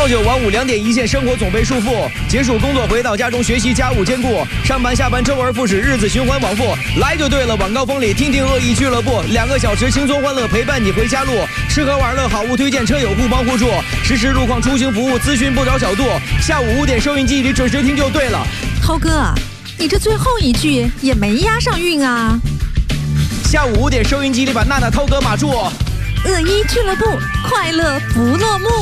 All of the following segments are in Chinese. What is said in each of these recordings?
朝九晚五2点一线，生活总被束缚。结束工作回到家中，学习家务兼顾，上班下班周而复始，日子循环往复。来就对了，晚高峰里听听恶意俱乐部，2个小时轻松欢乐陪伴你回家路。吃喝玩乐好物推荐，车友互帮互助，实时路况出行服务，咨询不着小度。下午5点收音机里准时听就对了。 涛哥，你这最后一句也没押上韵啊。 下午5点收音机里把娜娜、涛哥码住。 恶意俱乐部，快乐不落幕。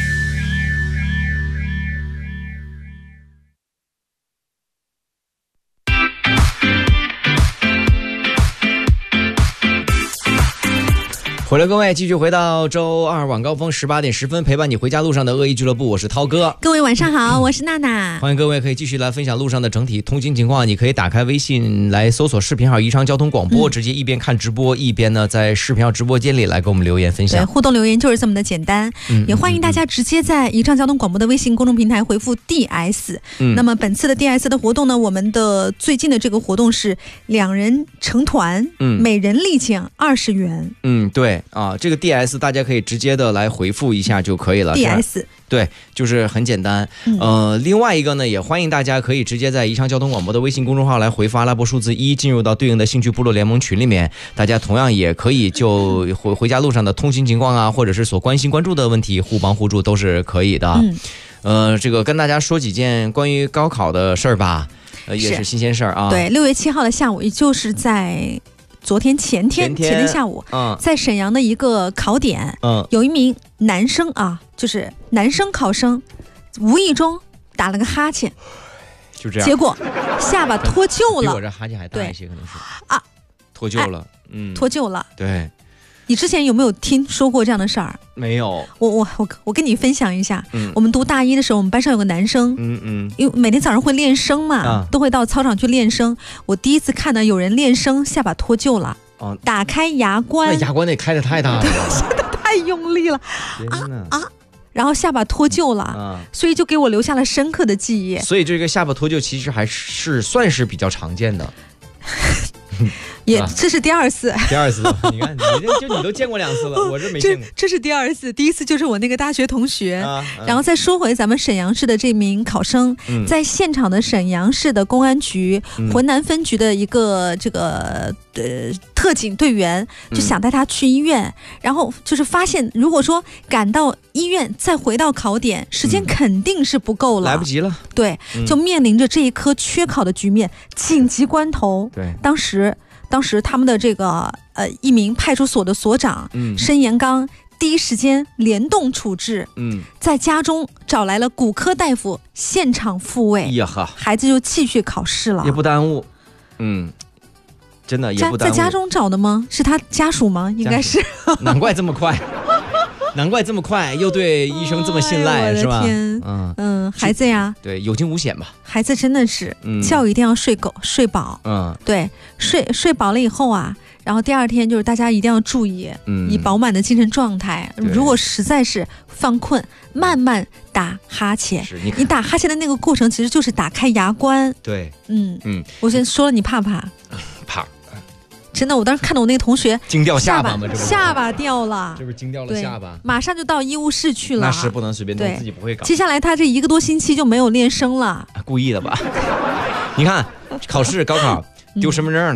回来，各位继续回到周二晚高峰18点10分，陪伴你回家路上的恶意俱乐部，我是涛哥。 各位晚上好，我是娜娜。 欢迎各位可以继续来分享路上的整体通勤情况。你可以打开微信来搜索视频号宜昌交通广播，直接一边看直播一边呢在视频号直播间里来给我们留言分享。 对，互动留言就是这么的简单。也欢迎大家直接在宜昌交通广播的微信公众平台回复 DS。那么本次的 DS 的活动呢，我们的最近的这个活动是2人成团，每人立减20元。 对啊，这个 DS 大家可以直接的来回复一下就可以了。 DS 对，就是很简单。另外一个呢，也欢迎大家可以直接在宜昌交通广播的微信公众号来回复阿拉伯数字1，进入到对应的兴趣部落联盟群里面。大家同样也可以就回家路上的通行情况啊，或者是所关心关注的问题，互帮互助都是可以的。这个跟大家说几件关于高考的事儿吧，也是新鲜事儿啊。对 ，6月7号的下午，也就是在昨天前天下午，在沈阳的一个考点，有一名男生啊，就是男生考生，无意中打了个哈欠， 就这样， 结果下巴脱臼了， 比我这哈欠还大一些，可能是啊，脱臼了，脱臼了，对。 你之前有没有听说过这样的事儿？ 没有。 我跟你分享一下。我们读大一的时候，我们班上有个男生，因为每天早上会练声嘛，都会到操场去练声。我第一次看到有人练声下巴脱臼了，打开牙关， 那牙关得开得太大了， 塞得太用力了，然后下巴脱臼了，所以就给我留下了深刻的记忆。 所以这个下巴脱臼其实还是算是比较常见的。 这是第2次， 你看，你都见过2次了，我这没见过。 这是第2次，第1次就是我那个大学同学。然后再说回咱们沈阳市的这名考生，在现场的沈阳市的公安局浑南分局的一个这个特警队员就想带他去医院，然后就是发现，如果说赶到医院再回到考点，时间肯定是不够了， 来不及了。 对，就面临着这一科缺考的局面，紧急关头。 对， 当时他们的这个一名派出所的所长申延刚第一时间联动处置，在家中找来了骨科大夫现场复位，孩子就继续考试了， 也不耽误。真的也不耽误。 在家中找的吗？是他家属吗？应该是。 难怪这么快。难怪这么快，又对医生这么信赖，是吧？ 孩子呀， 对，有惊无险吧。 孩子真的是，觉一定要睡饱。对，睡饱了以后啊，然后第2天就是大家一定要注意，以饱满的精神状态。如果实在是犯困，慢慢打哈欠。你打哈欠的那个过程，其实就是打开牙关。 对， 我先说了，你怕不怕？ 怕。 真的，我当时看到我那个同学惊掉下巴吗？ 下巴掉了， 这不是惊掉了下巴， 马上就到医务室去了。 那是不能随便动，自己不会搞。 接下来他这1个多星期就没有练声了， 故意的吧？你看，考试高考丢身份证了。